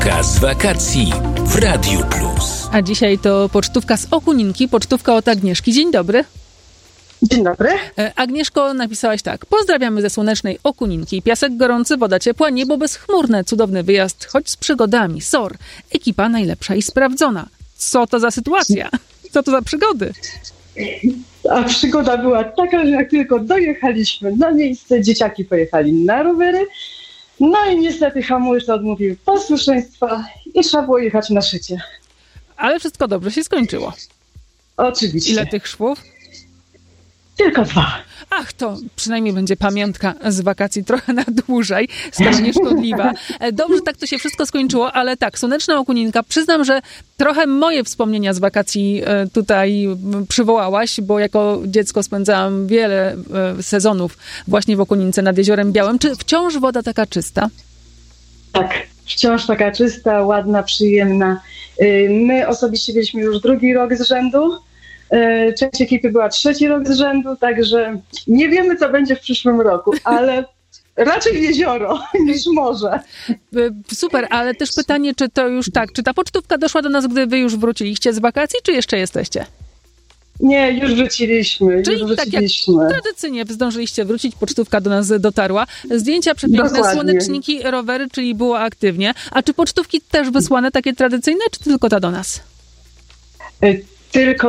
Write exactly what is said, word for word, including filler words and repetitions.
Pocztówka z wakacji w Radiu Plus. A dzisiaj to pocztówka z Okuninki, pocztówka od Agnieszki. Dzień dobry. Dzień dobry. Agnieszko, napisałaś tak. Pozdrawiamy ze słonecznej Okuninki. Piasek gorący, woda ciepła, niebo bezchmurne. Cudowny wyjazd, choć z przygodami. S O R. Ekipa najlepsza i sprawdzona. Co to za sytuacja? Co to za przygody? A przygoda była taka, że jak tylko dojechaliśmy na miejsce, dzieciaki pojechali na rowery, no i niestety hamulce odmówiły posłuszeństwa i trzeba było jechać na szycie. Ale wszystko dobrze się skończyło. Oczywiście. Ile tych szwów? Tylko dwa. Ach, to przynajmniej będzie pamiątka z wakacji trochę na dłużej, skoro nieszkodliwa. Dobrze, tak to się wszystko skończyło, ale tak, słoneczna Okuninka, przyznam, że trochę moje wspomnienia z wakacji tutaj przywołałaś, bo jako dziecko spędzałam wiele sezonów właśnie w Okunince nad Jeziorem Białym. Czy wciąż woda taka czysta? Tak, wciąż taka czysta, ładna, przyjemna. My osobiście byliśmy już drugi rok z rzędu. Część ekipy była trzeci rok z rzędu, także nie wiemy, co będzie w przyszłym roku, ale raczej jezioro niż morze. Super, ale też pytanie, czy to już tak, czy ta pocztówka doszła do nas, gdy wy już wróciliście z wakacji, czy jeszcze jesteście? Nie, już wróciliśmy. Czyli już wróciliśmy. Tak jak tradycyjnie zdążyliście wrócić, pocztówka do nas dotarła. Zdjęcia przepiękne, Dokładnie. Słoneczniki, rowery, czyli było aktywnie. A czy pocztówki też wysłane, takie tradycyjne, czy tylko ta do nas? Tylko